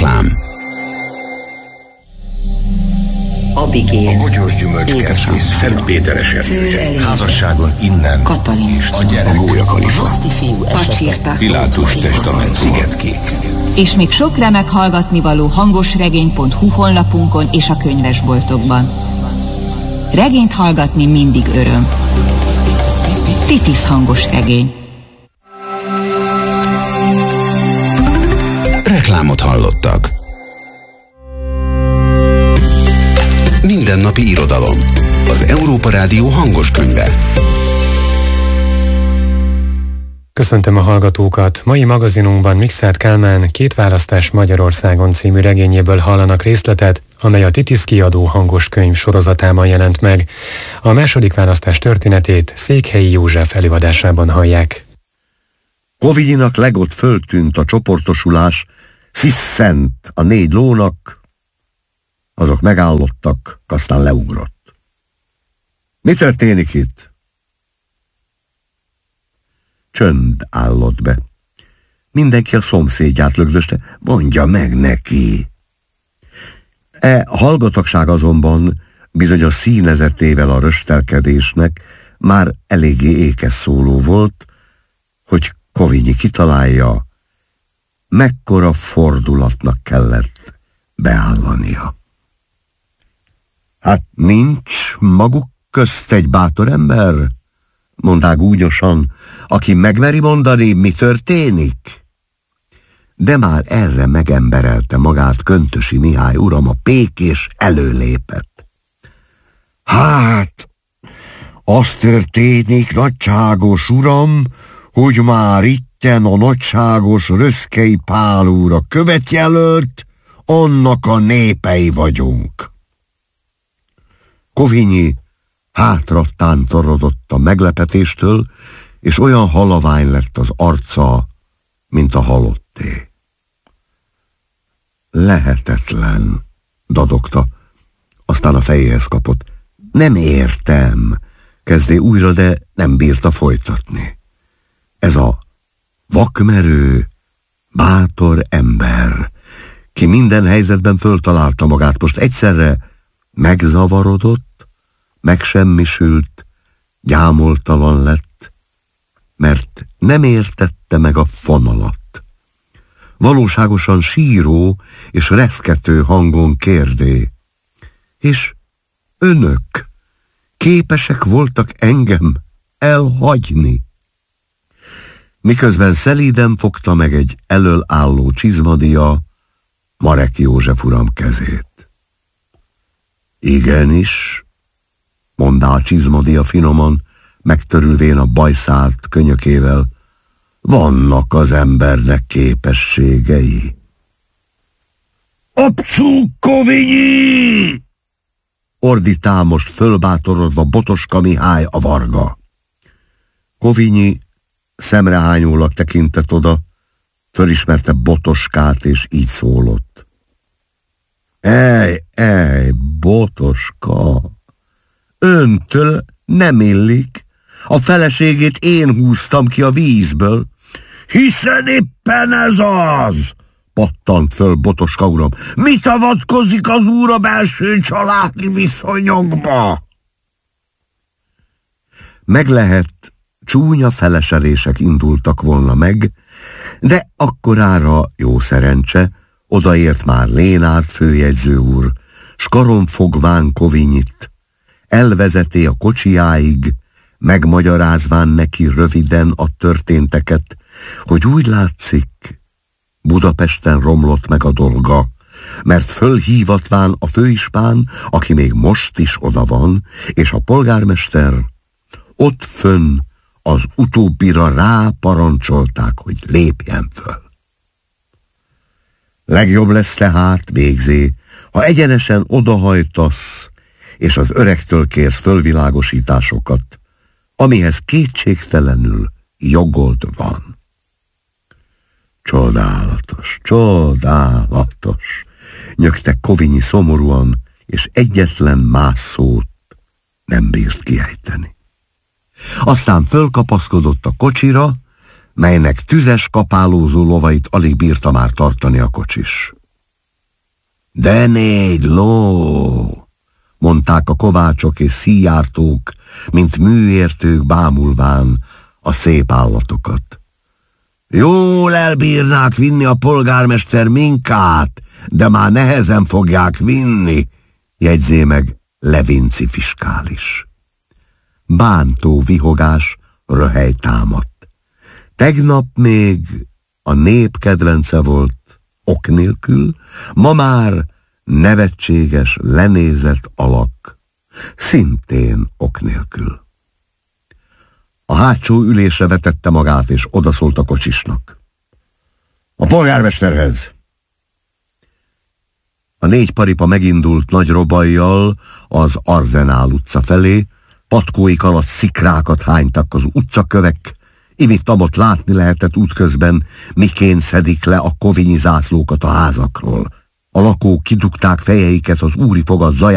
Reklám. Abigél, a Bogyós Gyümölcskertész Szentpéteres erdője, házasságon innen, Katalin, a gyerek, A Gólya Kalifa, Roszti fiú esete, Pilátus testament, Szigetkék. És még sok remek hallgatnivaló hangosregény.hu honlapunkon és a könyvesboltokban. Regényt hallgatni mindig öröm. Titis hangos regény. Reklámot hallottak. Mindennapi irodalom. Az Európa Rádió hangos könyve. Köszöntöm a hallgatókat! Mai magazinunkban Mikszáth Kálmán Két választás Magyarországon című regényéből hallanak részletet, amely a Titis kiadó hangos könyv sorozatában jelent meg. A második választás történetét Székhelyi József előadásában hallják. Kovinyinak legott föltűnt a csoportosulás, sziszent a 4 lónak, azok megállottak, aztán leugrott. Mi történik itt? Csönd állott be. Mindenki a szomszédját lögdöste, mondja meg neki. Hallgatagság azonban bizonyos színezetével a röstelkedésnek már eléggé ékes szóló volt, hogy Kovinyi kitalálja, mekkora fordulatnak kellett beállania. Hát nincs maguk közt egy bátor ember? Mondták gúnyosan, aki megmeri mondani, mi történik? De már erre megemberelte magát Köntösi Mihály uram, a pék, és előlépett. Hát, az történik, nagyságos uram, hogy már itten a nagyságos Röszkei Pál úr a követjelölt, annak a népei vagyunk. Kovinyi hátra tántorodott a meglepetéstől, és olyan halavány lett az arca, mint a halotté. Lehetetlen, dadogta, aztán a fejéhez kapott. Nem értem, kezdé újra, de nem bírta folytatni. Ez a vakmerő, bátor ember, ki minden helyzetben föltalálta magát, most egyszerre megzavarodott, megsemmisült, gyámoltalan lett, mert nem értette meg a fonalat. Valóságosan síró és reszkető hangon kérdé. És önök képesek voltak engem elhagyni? Miközben szelíden fogta meg egy elöl álló csizmadia Marek József uram kezét. Igenis, mondá a csizmadia finoman, megtörülvén a bajszált könyökével, vannak az embernek képességei. Apszú, Kovinyi! Ordítál most fölbátorodva Botoska Mihály a varga. Kovinyi szemrehányólag tekintett oda, fölismerte Botoskát, és így szólott. Ej, Botoska, öntől nem illik. A feleségét én húztam ki a vízből. Hiszen éppen ez az, pattant föl Botoska uram. Mit avatkozik az úr a belső családi viszonyokba? Meg lehet, csúnya feleselések indultak volna meg, de akkorára jó szerencse, odaért már Lénárd főjegyző úr, s karonfogván Kovinyit, elvezeti a kocsiáig, megmagyarázván neki röviden a történteket, hogy úgy látszik, Budapesten romlott meg a dolga, mert fölhívatván a főispán, aki még most is oda van, és a polgármester, ott fönn az utóbbira ráparancsolták, hogy lépjen föl. Legjobb lesz tehát, végzé, ha egyenesen odahajtasz, és az öregtől kérsz fölvilágosításokat, amihez kétségtelenül jogod van. Csodálatos, csodálatos, nyögte Kovinyi szomorúan, és egyetlen más szót nem bírt kiejteni. Aztán fölkapaszkodott a kocsira, melynek tüzes kapálózó lovait alig bírta már tartani a kocsis. De 4 ló, mondták a kovácsok és szíjártók, mint műértők bámulván a szép állatokat. Jól elbírnák vinni a polgármester minkát, de már nehezen fogják vinni, jegyzé meg Levinci fiskális. Bántó vihogás röhely támadt. Tegnap még a nép kedvence volt ok nélkül, ma már nevetséges, lenézett alak, szintén ok nélkül. A hátsó ülésre vetette magát, és odaszólt a kocsisnak. A polgármesterhez! A 4 paripa megindult nagy robajjal az Arzenál utca felé, patkóik alatt szikrákat hánytak az utcakövek, Imit-amott látni lehetett útközben, miként szedik le a kovinyi zászlókat a házakról. A lakók kidugták fejeiket az úri fogat zaját,